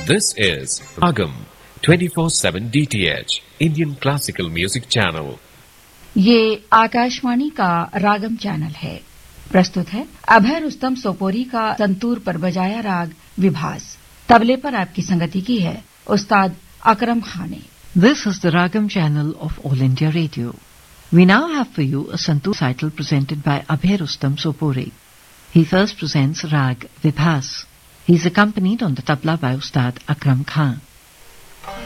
This is Ragam 24/7 DTH Indian Classical Music Channel. ये आकाशवाणी का रागम channel है। प्रस्तुत है अभय रुस्तम सोपोरी का संतूर पर बजाया राग विभास। तबले पर आपकी संगति की है उस्ताद अकरम खान ने। This is the Ragam channel of All India Radio. We now have for you a santoor recital presented by Abhay Rustam Sopori. He first presents Rag Vibhas. He is accompanied on the tabla by Ustad Akram Khan.